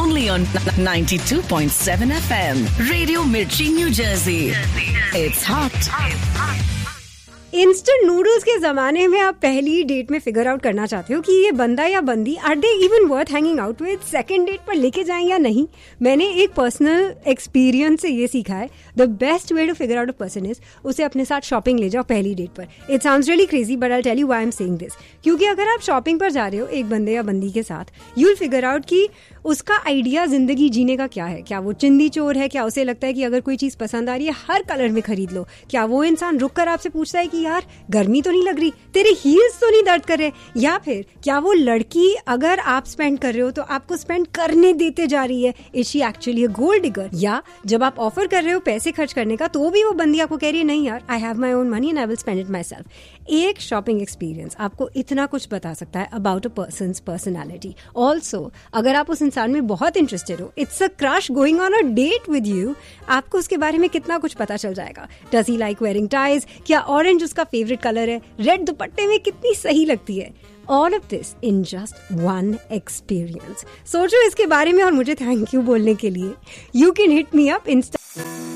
only on 92.7 FM. Radio Mirchi, New Jersey. It's hot. Instant noodles के जमाने में आप पहली डेट में फिगर आउट करना चाहते हो कि ये बंदा या बंदी are they even worth hanging out with, second date पर लेके जाएं या नहीं. मैंने एक पर्सनल एक्सपीरियंस से ये सीखा है, the best way to figure out a person is उसे अपने साथ शॉपिंग ले जाओ पहली डेट पर. It sounds really crazy but I tell you why I am saying this. क्योंकि अगर आप शॉपिंग पर जा रहे हो एक बंदे या बंदी के साथ, यू विल फिगर आउट कि उसका आइडिया जिंदगी जीने का क्या है. क्या वो चिंदी चोर है? क्या उसे लगता है कि अगर कोई चीज पसंद आ रही है हर कलर में खरीद लो? क्या वो इंसान रुक कर आपसे पूछता है कि यार गर्मी तो नहीं लग रही, तेरे हील्स तो नहीं दर्द कर रहे? या फिर क्या वो लड़की अगर आप स्पेंड कर रहे हो तो आपको स्पेंड करने देते जा रही है? Is she actually a gold digger? या जब आप ऑफर कर रहे हो पैसे खर्च करने का तो भी वो बंदी आपको कह रही है नहीं यार, I have my own money and I will spend it my self. एक शॉपिंग एक्सपीरियंस आपको इतना कुछ बता सकता है about a persons personality. Also अगर आप उस इंसान में बहुत इंटरेस्टेड हो, it's a crush going on a date with you, आपको उसके बारे में कितना कुछ पता चल जाएगा. Does he like wearing ties? क्या ऑरेंज उसका फेवरेट कलर है? रेड दुपट्टे में कितनी सही लगती है? All of this in just one experience. सोचो इसके बारे में और मुझे थैंक यू बोलने के लिए. You can hit me up Insta.